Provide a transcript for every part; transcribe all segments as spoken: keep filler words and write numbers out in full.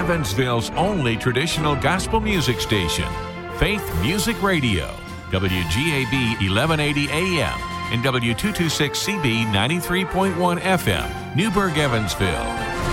Evansville's only traditional gospel music station, Faith Music Radio, W G A B eleven eighty A M and W two twenty-six C B ninety-three point one F M, Newburgh, Evansville.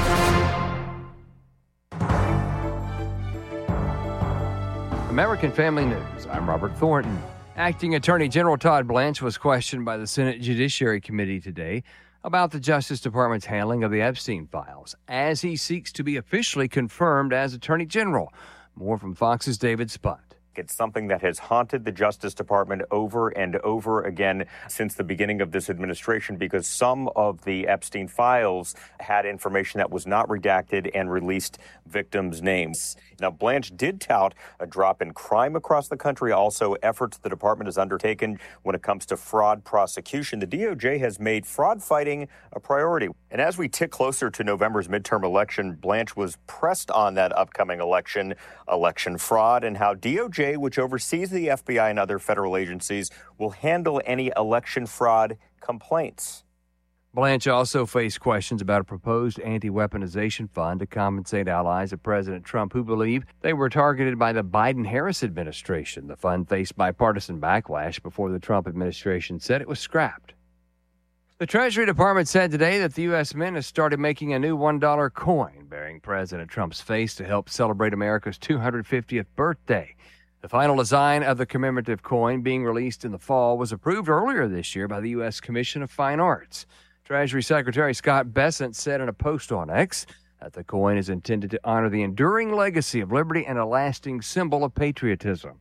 American Family News. I'm Robert Thornton. Acting Attorney General Todd Blanche was questioned by the Senate Judiciary Committee today about the Justice Department's handling of the Epstein files as he seeks to be officially confirmed as Attorney General. More from Fox's David Spunt. It's something that has haunted the Justice Department over and over again since the beginning of this administration because some of the Epstein files had information that was not redacted and released victims' names. Now, Blanche did tout a drop in crime across the country, also efforts the department has undertaken when it comes to fraud prosecution. The D O J has made fraud fighting a priority. And as we tick closer to November's midterm election, Blanche was pressed on that upcoming election, election fraud, and how D O J, which oversees the F B I and other federal agencies, will handle any election fraud complaints. Blanche also faced questions about a proposed anti-weaponization fund to compensate allies of President Trump who believe they were targeted by the Biden-Harris administration. The fund faced bipartisan backlash before the Trump administration said it was scrapped. The Treasury Department said today that the U S Mint has started making a new one dollar coin bearing President Trump's face to help celebrate America's two hundred fiftieth birthday. The final design of the commemorative coin being released in the fall was approved earlier this year by the U S Commission of Fine Arts. Treasury Secretary Scott Bessent said in a post on X that the coin is intended to honor the enduring legacy of liberty and a lasting symbol of patriotism.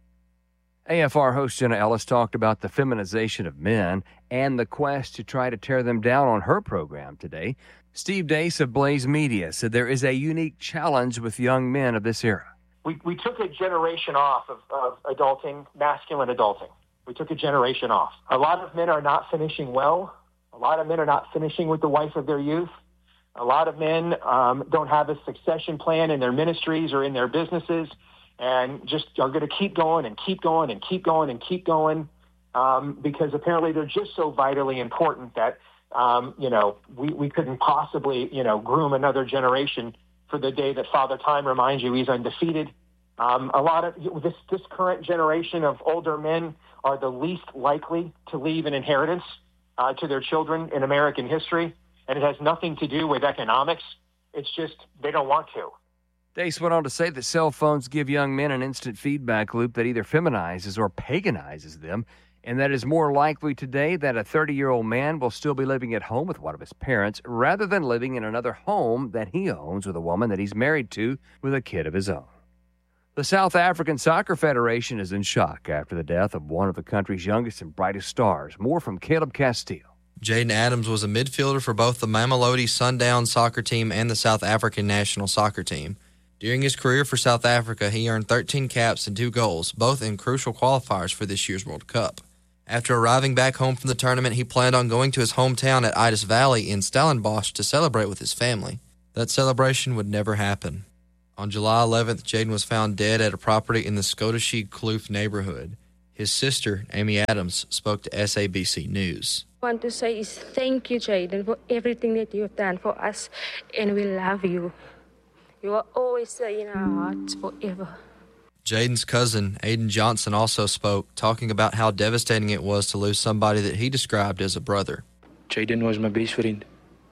A F R host Jenna Ellis talked about the feminization of men and the quest to try to tear them down on her program today. Steve Dace of Blaze Media said there is a unique challenge with young men of this era. We, we took a generation off of, of adulting, masculine adulting. We took a generation off. A lot of men are not finishing well. A lot of men are not finishing with the wife of their youth. A lot of men um, don't have a succession plan in their ministries or in their businesses and just are going to keep going and keep going and keep going and keep going um, because apparently they're just so vitally important that, um, you know, we, we couldn't possibly, you know, groom another generation for the day that Father Time reminds you he's undefeated. Um, a lot of this, this current generation of older men are the least likely to leave an inheritance uh, to their children in American history, and it has nothing to do with economics. It's just they don't want to. Dace went on to say that cell phones give young men an instant feedback loop that either feminizes or paganizes them, and that is more likely today that a thirty-year-old man will still be living at home with one of his parents rather than living in another home that he owns with a woman that he's married to with a kid of his own. The South African Soccer Federation is in shock after the death of one of the country's youngest and brightest stars. More from Caleb Castile. Jaden Adams was a midfielder for both the Mamelodi Sundowns soccer team and the South African national soccer team. During his career for South Africa, he earned thirteen caps and two goals, both in crucial qualifiers for this year's World Cup. After arriving back home from the tournament, he planned on going to his hometown at Idis Valley in Stellenbosch to celebrate with his family. That celebration would never happen. On July eleventh, Jaden was found dead at a property in the Scottish Kloof neighborhood. His sister, Amy Adams, spoke to S A B C News. I want to say is thank you, Jaden, for everything that you have done for us, and we love you. You are always in our hearts forever. Jaden's cousin, Aiden Johnson, also spoke, talking about how devastating it was to lose somebody that he described as a brother. Jaden was my best friend.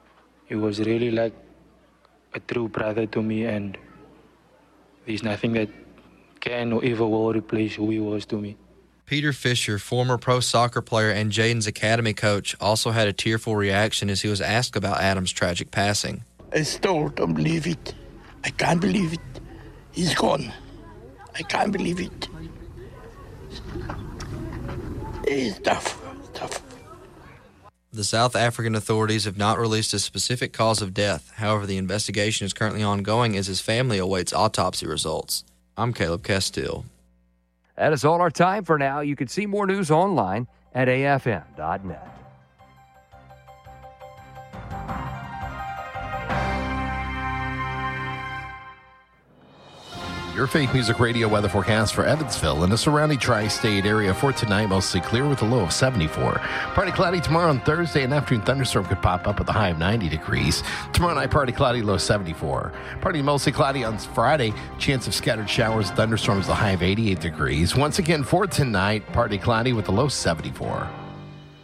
He was really like a true brother to me, and there's nothing that can or ever will replace who he was to me. Peter Fisher, former pro soccer player and Jaden's academy coach, also had a tearful reaction as he was asked about Adams' tragic passing. I still don't believe it. I can't believe it. He's gone. I can't believe it. It's tough. Tough. The South African authorities have not released a specific cause of death. However, the investigation is currently ongoing as his family awaits autopsy results. I'm Caleb Castile. That is all our time for now. You can see more news online at A F M dot net. Your Faith Music Radio weather forecast for Evansville and the surrounding tri-state area for tonight, mostly clear with a low of seventy-four. Partly cloudy tomorrow on Thursday. An afternoon thunderstorm could pop up with a high of ninety degrees. Tomorrow night, partly cloudy, low seventy-four. Partly mostly cloudy on Friday. Chance of scattered showers, thunderstorms, the high of eighty-eight degrees. Once again for tonight, partly cloudy with a low seventy-four.